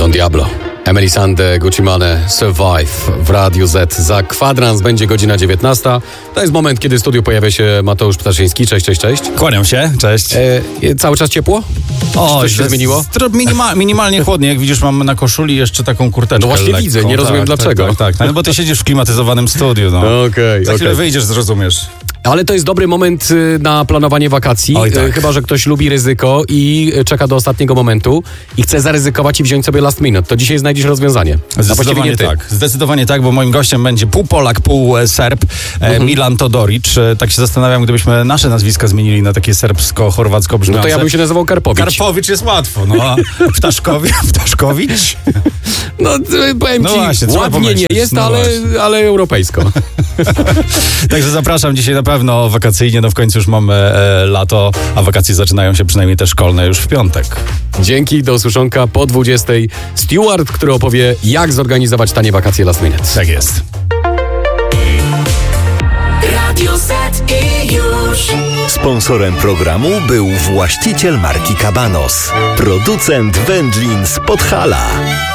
Don Diablo, Emeli Sandé, Gucci Mane, Survive w Radiu Z. Za kwadrans będzie godzina 19. To jest moment, kiedy w studiu pojawia się Mateusz Ptaszyński. Cześć, cześć, cześć. Kłaniam się, cześć. Cały czas ciepło? O, coś się zmieniło? Minimalnie chłodnie. Jak widzisz, mam na koszuli jeszcze taką kurteczkę. No właśnie lekką. widzę, nie rozumiem dlaczego. Tak. No bo ty siedzisz w klimatyzowanym studiu, no. Okej. Za chwilę wyjdziesz, zrozumiesz. Ale to jest dobry moment na planowanie wakacji, Oj, tak. Chyba że ktoś lubi ryzyko i czeka do ostatniego momentu i chce zaryzykować i wziąć sobie last minute. To dzisiaj znajdziesz rozwiązanie. Zdecydowanie tak, bo moim gościem będzie pół Polak, pół Serb, Milan Todoric. Tak się zastanawiam, gdybyśmy nasze nazwiska zmienili na takie serbsko-chorwacko brzmiące. No to ja bym się nazywał Karpowicz. Karpowicz jest łatwo, no a Ptaszkowicz? No powiem No ci, właśnie, trzeba ładnie pomyśleć. nie jest, No ale europejsko. Także zapraszam dzisiaj na pewno wakacyjnie, no w końcu już mamy lato, a wakacje zaczynają się przynajmniej te szkolne już w piątek. Dzięki, do usłyszonka po 20. Steward, który opowie, jak zorganizować tanie wakacje last minute. Tak jest. Radio Z i już. Sponsorem programu był właściciel marki Cabanos, producent wędlin z Podhala.